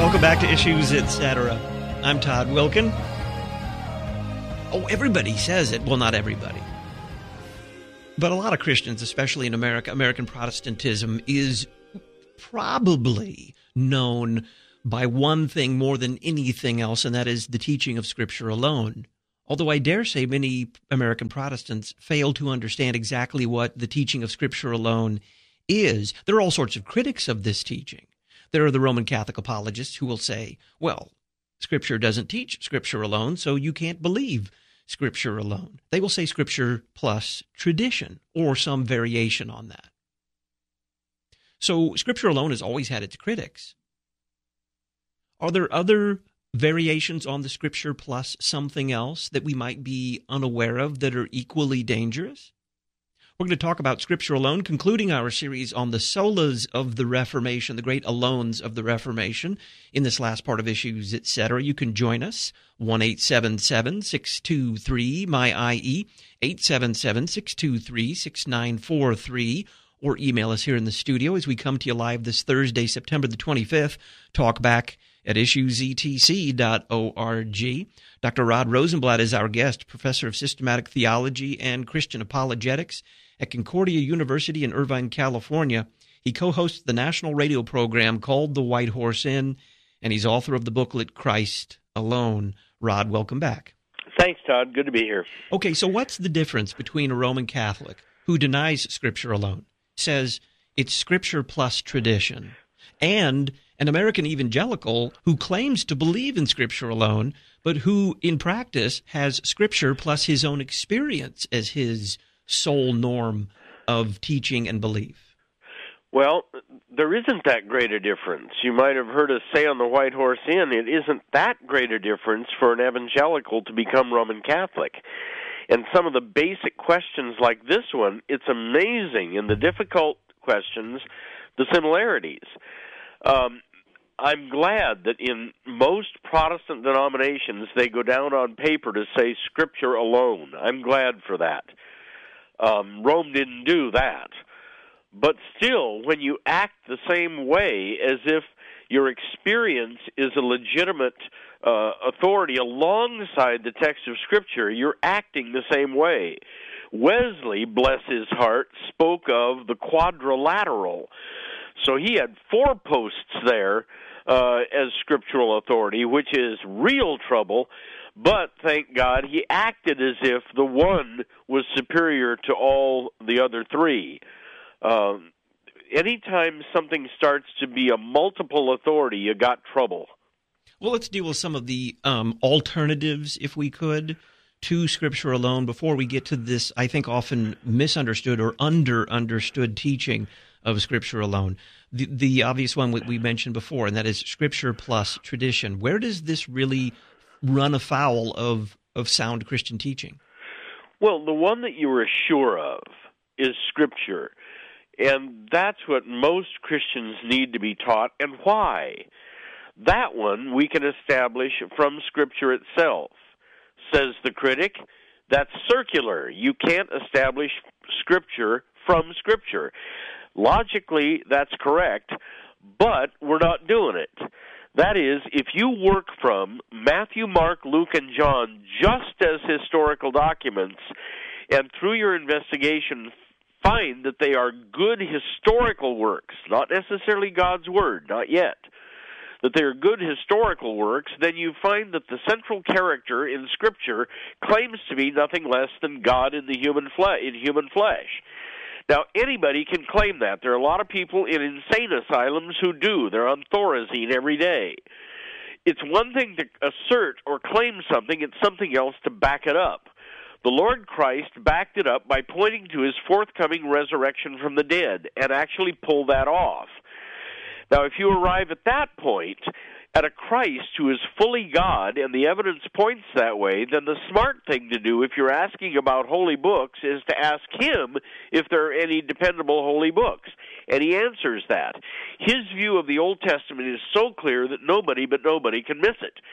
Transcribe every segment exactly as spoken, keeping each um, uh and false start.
Welcome back to Issues, et cetera. I'm Todd Wilkin. Oh, everybody says it. Well, not everybody. But a lot of Christians, especially in America, American Protestantism is probably known by one thing more than anything else, and that is the teaching of Scripture alone. Although I dare say many American Protestants fail to understand exactly what the teaching of Scripture alone is. There are all sorts of critics of this teaching. There are the Roman Catholic apologists who will say, well, Scripture doesn't teach Scripture alone, so you can't believe Scripture alone. They will say Scripture plus tradition or some variation on that. So Scripture alone has always had its critics. Are there other variations on the Scripture plus something else that we might be unaware of that are equally dangerous? We're going to talk about Scripture alone, concluding our series on the solas of the Reformation, the great alones of the Reformation, in this last part of Issues, et cetera. You can join us, one eight seven seven, six two three, M Y I E, eight seven seven, six two three, six nine four three, or email us here in the studio as we come to you live this Thursday, September the twenty-fifth. Talk back at issues e t c dot org. Doctor Rod Rosenblatt is our guest, professor of systematic theology and Christian apologetics at Concordia University in Irvine, California. He co-hosts the national radio program called The White Horse Inn, and he's author of the booklet Christ Alone. Rod, welcome back. Thanks, Todd. Good to be here. Okay, so what's the difference between a Roman Catholic who denies Scripture alone, says it's Scripture plus tradition, and an American evangelical who claims to believe in Scripture alone, but who in practice has Scripture plus his own experience as his sole norm of teaching and belief? Well, there isn't that great a difference. You might have heard us say on the White Horse Inn, it isn't that great a difference for an evangelical to become Roman Catholic. And some of the basic questions like this one, it's amazing in the difficult questions, the similarities. Um, I'm glad that in most Protestant denominations they go down on paper to say Scripture alone. I'm glad for that. Um, Rome didn't do that. But still, when you act the same way as if your experience is a legitimate uh, authority alongside the text of Scripture, you're acting the same way. Wesley, bless his heart, spoke of the quadrilateral. So he had four posts there uh, as scriptural authority, which is real trouble. But, thank God, he acted as if the one was superior to all the other three. Um, anytime something starts to be a multiple authority, you got trouble. Well, let's deal with some of the um, alternatives, if we could, to Scripture alone before we get to this, I think, often misunderstood or under-understood teaching of Scripture alone. The, the obvious one we mentioned before, and that is Scripture plus tradition. Where does this really run afoul of, of sound Christian teaching? Well, the one that you are sure of is Scripture, and that's what most Christians need to be taught, and why. That one we can establish from Scripture itself. Says the critic, that's circular. You can't establish Scripture from Scripture. Logically, that's correct, but we're not doing it. That is, if you work from Matthew, Mark, Luke, and John just as historical documents, and through your investigation find that they are good historical works, not necessarily God's Word, not yet, that they are good historical works, then you find that the central character in Scripture claims to be nothing less than God in the human fle- in human flesh. Now, anybody can claim that. There are a lot of people in insane asylums who do. They're on Thorazine every day. It's one thing to assert or claim something. It's something else to back it up. The Lord Christ backed it up by pointing to his forthcoming resurrection from the dead and actually pulled that off. Now, if you arrive at that point, at a Christ who is fully God, and the evidence points that way, then the smart thing to do if you're asking about holy books is to ask him if there are any dependable holy books. And he answers that. His view of the Old Testament is so clear that nobody but nobody can miss it.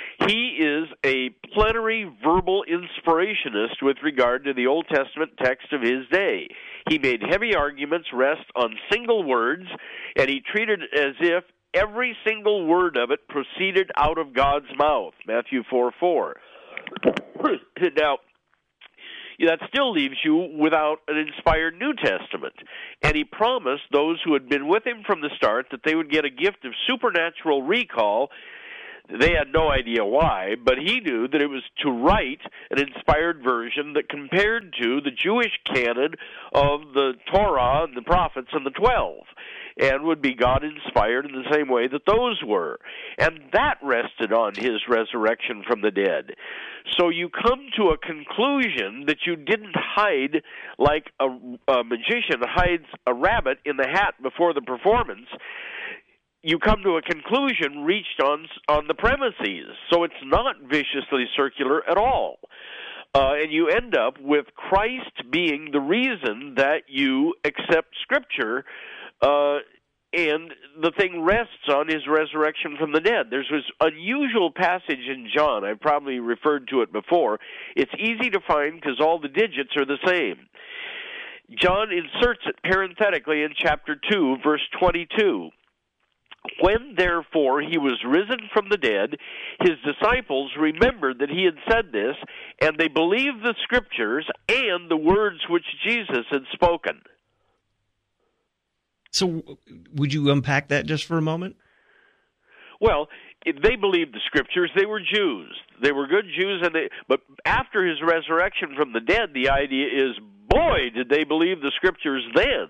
He is a plenary verbal inspirationist with regard to the Old Testament text of his day. He made heavy arguments rest on single words, and he treated it as if every single word of it proceeded out of God's mouth, Matthew four four. Now, that still leaves you without an inspired New Testament. And he promised those who had been with him from the start that they would get a gift of supernatural recall. They had no idea why, but he knew that it was to write an inspired version that compared to the Jewish canon of the Torah and the prophets and the Twelve, and would be God-inspired in the same way that those were. And that rested on his resurrection from the dead. So you come to a conclusion that you didn't hide like a, a magician hides a rabbit in the hat before the performance. You come to a conclusion reached on on the premises. So it's not viciously circular at all. Uh, and you end up with Christ being the reason that you accept Scripture, uh, and the thing rests on his resurrection from the dead. There's this unusual passage in John. I've probably referred to it before. It's easy to find because all the digits are the same. John inserts it parenthetically in chapter two, verse twenty-two. When, therefore, he was risen from the dead, his disciples remembered that he had said this, and they believed the Scriptures and the words which Jesus had spoken. So would you unpack that just for a moment? Well, they believed the Scriptures. They were Jews. They were good Jews, and they, but after his resurrection from the dead, the idea is, boy, did they believe the Scriptures then.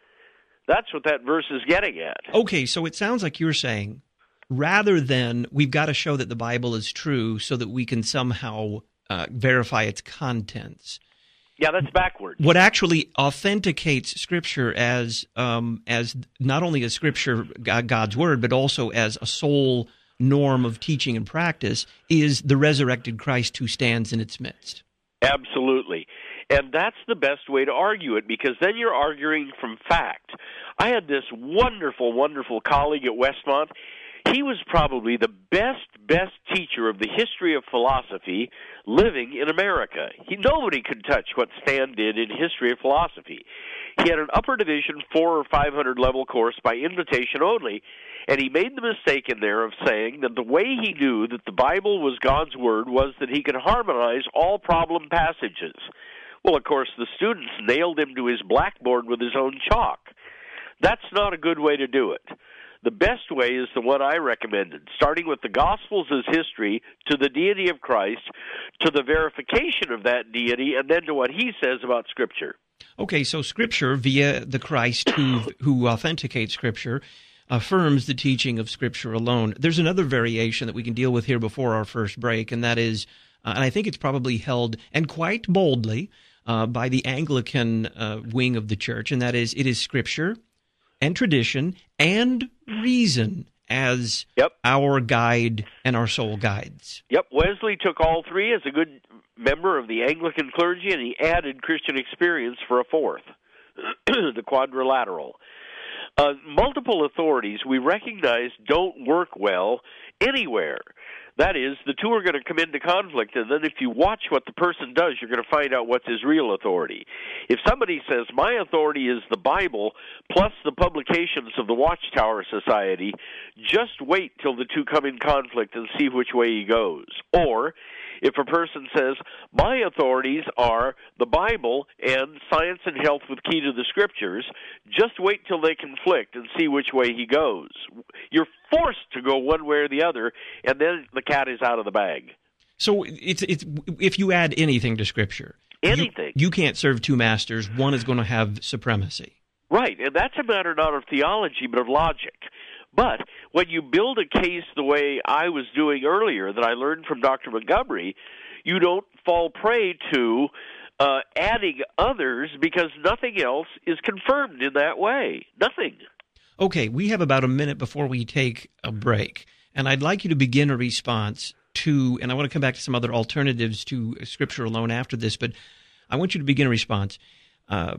That's what that verse is getting at. Okay, so it sounds like you're saying, rather than we've got to show that the Bible is true so that we can somehow uh, verify its contents. Yeah, that's backwards. What actually authenticates Scripture as um, as not only as Scripture, God's Word, but also as a sole norm of teaching and practice is the resurrected Christ who stands in its midst. Absolutely. And that's the best way to argue it, because then you're arguing from fact. I had this wonderful, wonderful colleague at Westmont. He was probably the best, best teacher of the history of philosophy living in America. He, nobody could touch what Stan did in history of philosophy. He had an upper division four or five hundred level course by invitation only, and he made the mistake in there of saying that the way he knew that the Bible was God's Word was that he could harmonize all problem passages. Well, of course, the students nailed him to his blackboard with his own chalk. That's not a good way to do it. The best way is the one I recommended, starting with the Gospels as history, to the deity of Christ, to the verification of that deity, and then to what he says about Scripture. Okay, so Scripture, via the Christ who, who authenticates Scripture, affirms the teaching of Scripture alone. There's another variation that we can deal with here before our first break, and that is, uh, and I think it's probably held, and quite boldly, Uh, by the Anglican uh, wing of the church, and that is, it is Scripture and tradition and reason as yep. our guide and our sole guides. Yep, Wesley took all three as a good member of the Anglican clergy, and he added Christian experience for a fourth, the quadrilateral. Uh, multiple authorities we recognize don't work well anywhere. That is, the two are going to come into conflict, and then if you watch what the person does, you're going to find out what's his real authority. If somebody says, my authority is the Bible plus the publications of the Watchtower Society, just wait till the two come in conflict and see which way he goes. Or, if a person says, my authorities are the Bible and Science and Health with Key to the Scriptures, just wait till they conflict and see which way he goes. You're forced to go one way or the other, and then the cat is out of the bag. So it's it's if you add anything to Scripture, anything, you, you can't serve two masters. One is going to have supremacy. Right, and that's a matter not of theology but of logic. But when you build a case the way I was doing earlier that I learned from Doctor Montgomery, you don't fall prey to uh, adding others because nothing else is confirmed in that way. Nothing. Okay, we have about a minute before we take a break, and I'd like you to begin a response to, and I want to come back to some other alternatives to Scripture alone after this, but I want you to begin a response. Uh,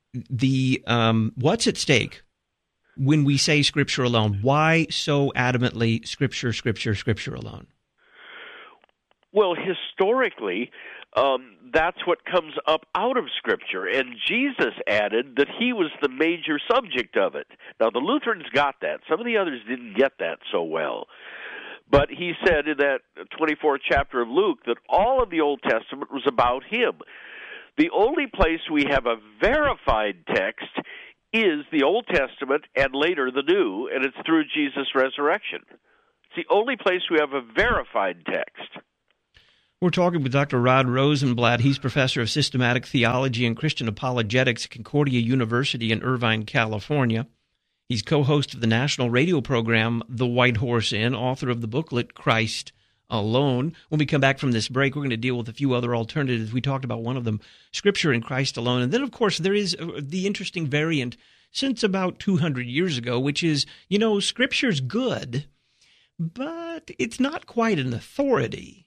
the um, what's at stake when we say Scripture alone? Why so adamantly Scripture, Scripture, Scripture alone? Well, historically, um, that's what comes up out of Scripture, and Jesus added that he was the major subject of it. Now, the Lutherans got that. Some of the others didn't get that so well. But he said in that twenty-fourth chapter of Luke that all of the Old Testament was about him. The only place we have a verified text is the Old Testament and later the New, and it's through Jesus' resurrection. It's the only place we have a verified text. We're talking with Doctor Rod Rosenblatt. He's professor of systematic theology and Christian apologetics at Concordia University in Irvine, California. He's co-host of the national radio program The White Horse Inn, author of the booklet Christ Alone. When we come back from this break, we're going to deal with a few other alternatives. We talked about one of them, Scripture and Christ alone. And then, of course, there is the interesting variant since about two hundred years ago, which is, you know, Scripture's good, but it's not quite an authority.